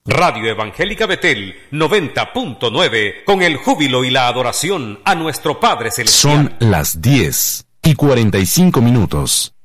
Radio Evangélica Betel 90.9, con el júbilo y la adoración a nuestro Padre Celestial. Son las 10:45.